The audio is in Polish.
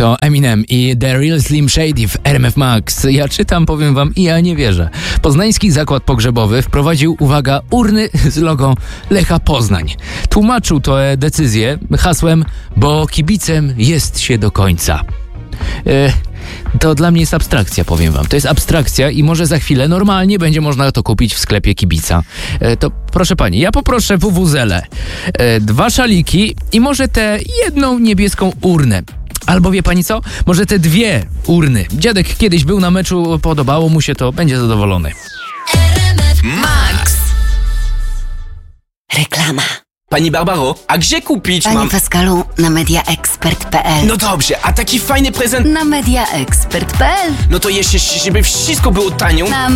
To Eminem i The Real Slim Shady w RMF Max. Ja czytam, powiem wam, i ja nie wierzę. Poznański Zakład Pogrzebowy wprowadził, uwaga, urny z logo Lecha Poznań. Tłumaczył tę decyzję hasłem, bo kibicem jest się do końca. To dla mnie jest abstrakcja, powiem wam. To jest abstrakcja i może za chwilę normalnie będzie można to kupić w sklepie kibica. To proszę pani, ja poproszę wuwuzelę. 2 szaliki i może tę jedną niebieską urnę. Albo wie pani co? Może te 2 urny. Dziadek kiedyś był na meczu, podobało mu się to, będzie zadowolony. Max. Reklama. Pani Barbaro, a gdzie kupić Panie Pascalu, na mediaexpert.pl. No dobrze, a taki fajny prezent... Na mediaexpert.pl. No to jeszcze, żeby wszystko było tanio...